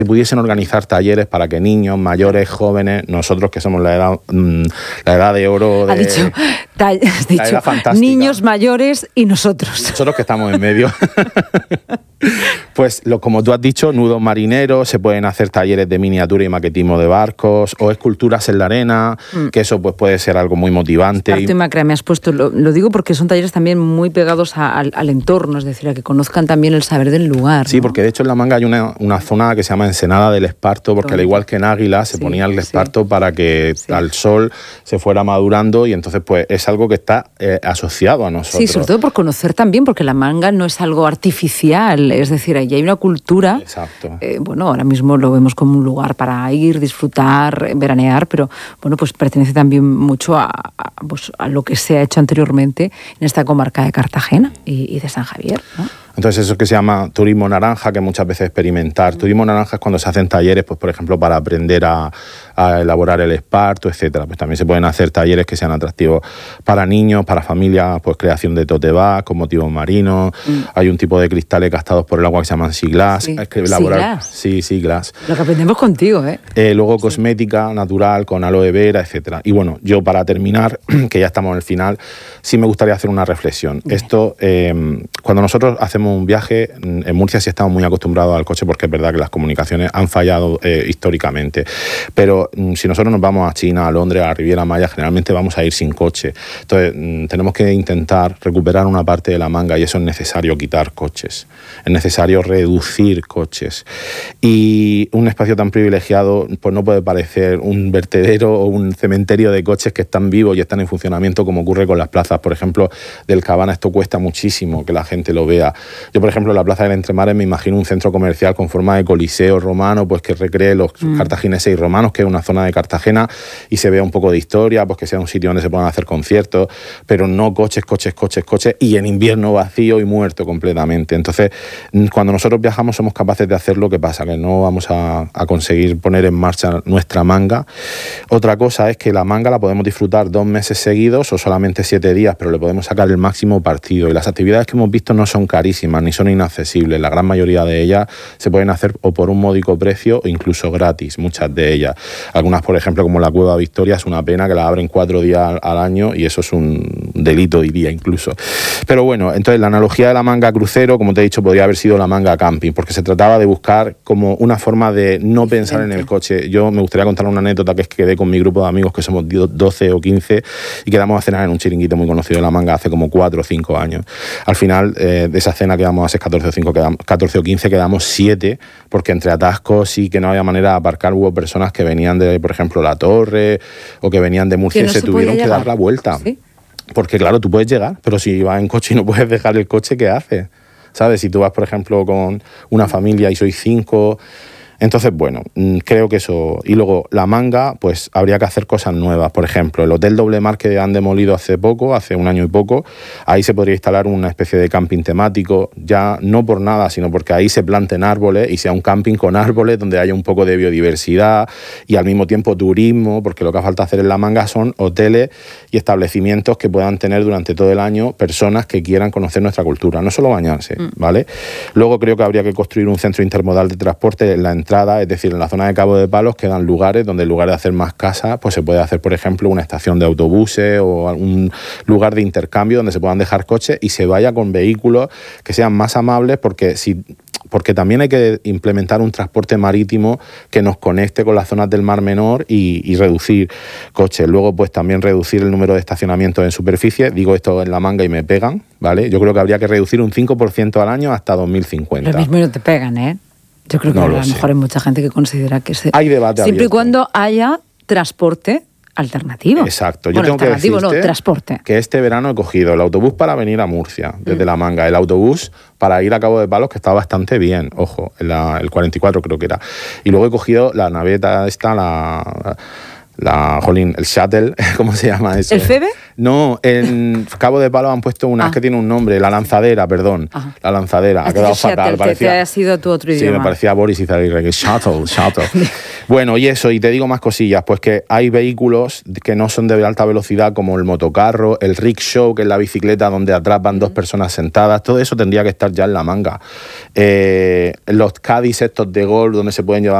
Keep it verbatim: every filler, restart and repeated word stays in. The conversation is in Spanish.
pudiesen organizar talleres para que niños, mayores, jóvenes, nosotros que somos la edad, la edad de oro de... Ha dicho, tal, has dicho la edad fantástica. Niños, mayores y nosotros. Nosotros que estamos en medio. Pues lo, como tú has dicho, nudos marineros, se pueden hacer talleres de miniatura y maquetismo de barcos o esculturas en la arena, mm. que eso pues puede ser algo muy motivante. Esparto y macramé me has puesto, lo, lo digo porque son talleres también muy pegados a, al, al entorno, es decir, a que conozcan también el saber del lugar. Sí, ¿no? porque de hecho en la Manga hay una, una zona que se llama Ensenada del Esparto, porque al igual que en Águila se sí, ponía el esparto sí. para que sí. al sol se fuera madurando y entonces pues es algo que está eh, asociado a nosotros. Sí, sobre todo por conocer también, porque la Manga no es algo artificial, es decir, allí hay una cultura. Exacto. Eh, bueno, ahora mismo lo vemos como un lugar para ir, disfrutar, veranear, pero bueno, pues pertenece también mucho a, a, pues, a lo que se ha hecho anteriormente en esta comarca de Cartagena y, y de San Javier, ¿no? Entonces eso que se llama turismo naranja, que muchas veces experimentar. Turismo naranja es cuando se hacen talleres, pues por ejemplo, para aprender a, a elaborar el esparto, etcétera. Pues también se pueden hacer talleres que sean atractivos para niños, para familias, pues creación de tote bag con motivos marinos. Mm. Hay un tipo de cristales gastados por el agua que se llaman sea glass. Sí. Es que elaborar, sí, sea glass. Lo que aprendemos contigo, ¿eh? eh luego sí. cosmética natural con aloe vera, etcétera. Y bueno, yo para terminar, que ya estamos en el final, sí me gustaría hacer una reflexión. Bien. Esto, eh, cuando nosotros hacemos un viaje, en Murcia sí estamos muy acostumbrados al coche porque es verdad que las comunicaciones han fallado eh, históricamente, pero mm, si nosotros nos vamos a China, a Londres, a la Riviera Maya, generalmente vamos a ir sin coche. Entonces mm, tenemos que intentar recuperar una parte de la Manga y eso es necesario quitar coches, es necesario reducir coches. Y un espacio tan privilegiado pues no puede parecer un vertedero o un cementerio de coches que están vivos y están en funcionamiento como ocurre con las plazas. Por ejemplo, del Cabana esto cuesta muchísimo que la gente lo vea. Yo, por ejemplo, la Plaza del Entremares me imagino un centro comercial con forma de coliseo romano, pues que recree los mm. cartagineses y romanos, que es una zona de Cartagena, y se vea un poco de historia, pues que sea un sitio donde se puedan hacer conciertos, pero no coches, coches, coches, coches, y en invierno vacío y muerto completamente. Entonces, cuando nosotros viajamos somos capaces de hacer lo que pasa, que no vamos a, a conseguir poner en marcha nuestra Manga. Otra cosa es que la Manga la podemos disfrutar dos meses seguidos o solamente siete días, pero le podemos sacar el máximo partido, y las actividades que hemos visto no son carísimas ni son inaccesibles. La gran mayoría de ellas se pueden hacer o por un módico precio o incluso gratis, muchas de ellas. Algunas, por ejemplo, como la Cueva Victoria, es una pena que la abren cuatro días al año y eso es un delito, diría incluso. Pero bueno, entonces la analogía de la Manga crucero, como te he dicho, podría haber sido la Manga camping, porque se trataba de buscar como una forma de no pensar en el coche. Yo me gustaría contar una anécdota que es que quedé con mi grupo de amigos, que somos doce o quince, y quedamos a cenar en un chiringuito muy conocido de la Manga hace como cuatro o cinco años. Al final eh, de esa cena quedamos a ser catorce o cinco, quedamos, catorce o quince, quedamos siete, porque entre atascos y que no había manera de aparcar, hubo personas que venían de, por ejemplo, La Torre o que venían de Murcia y no se, se tuvieron que dar la vuelta. ¿Sí? Porque claro, tú puedes llegar, pero si vas en coche y no puedes dejar el coche, ¿qué haces? ¿Sabes? Si tú vas, por ejemplo, con una familia y sois cinco... Entonces, bueno, creo que eso... Y luego, la Manga, pues habría que hacer cosas nuevas. Por ejemplo, el Hotel Doble Mar que han demolido hace poco, hace un año y poco, ahí se podría instalar una especie de camping temático, ya no por nada, sino porque ahí se planten árboles y sea un camping con árboles donde haya un poco de biodiversidad y al mismo tiempo turismo, porque lo que falta hacer en la Manga son hoteles y establecimientos que puedan tener durante todo el año personas que quieran conocer nuestra cultura, no solo bañarse, mm. ¿vale? Luego creo que habría que construir un centro intermodal de transporte en la entrada, es decir, en la zona de Cabo de Palos quedan lugares donde en lugar de hacer más casas, pues se puede hacer, por ejemplo, una estación de autobuses o un lugar de intercambio donde se puedan dejar coches y se vaya con vehículos que sean más amables, porque si porque también hay que implementar un transporte marítimo que nos conecte con las zonas del Mar Menor y, y reducir coches. Luego, pues también reducir el número de estacionamientos en superficie. Digo esto en la Manga y me pegan, ¿vale? Yo creo que habría que reducir un cinco por ciento al año hasta dos mil cincuenta. Lo mismo no te pegan, ¿eh? Yo creo que no a lo sé. mejor hay mucha gente que considera que se... Hay debate siempre abierto. Y cuando haya transporte alternativo. Exacto. Yo bueno, tengo que decirte no, transporte. que este verano he cogido el autobús para venir a Murcia, desde mm. la Manga, el autobús para ir a Cabo de Palos, que está bastante bien, ojo, la, el cuarenta y cuatro creo que era. Y luego he cogido la naveta esta, la... La, jolín, el shuttle, ¿cómo se llama eso? ¿El Febe? No, en Cabo de Palo han puesto una, Ah. es que tiene un nombre, la lanzadera, perdón. Ajá. La lanzadera, ha Has quedado dicho fatal. shuttle, te- Parecía, te ha sido tu otro sí, idioma. me parecía Boris Izaguirre, que shuttle, shuttle. Bueno, y eso, y te digo más cosillas, pues que hay vehículos que no son de alta velocidad, como el motocarro, el rickshaw, que es la bicicleta donde atrás van dos personas sentadas, todo eso tendría que estar ya en la manga. Eh, los Cádiz estos de golf, donde se pueden llevar